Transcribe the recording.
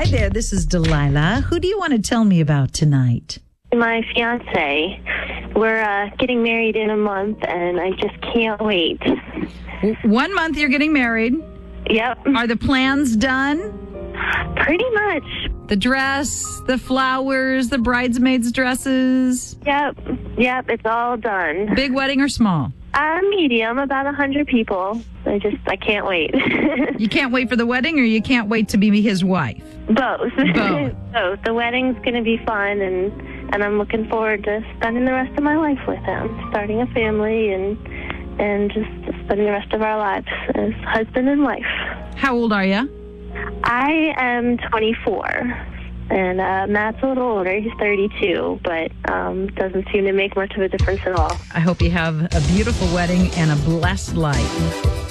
there, this is Delilah. Who do you want to tell me about tonight? My fiance. We're getting married in a month, and I just can't wait. 1 month you're getting married. Yep. Are the plans done? Pretty much. The dress, the flowers, the bridesmaids' dresses. Yep, it's all done. Big wedding or small? Medium, about 100 people. I can't wait. You can't wait for the wedding, or you can't wait to be his wife? Both. Both. Both. The wedding's going to be fun, and I'm looking forward to spending the rest of my life with him, starting a family and just spending the rest of our lives as husband and wife. How old are you? I am 24, and Matt's a little older. He's 32, but doesn't seem to make much of a difference at all. I hope you have a beautiful wedding and a blessed life.